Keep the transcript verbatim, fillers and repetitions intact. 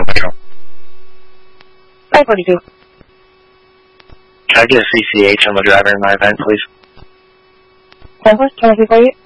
Metro. five forty-two. Can I get a C C H on the driver in my event, please? ten four, can I see for you?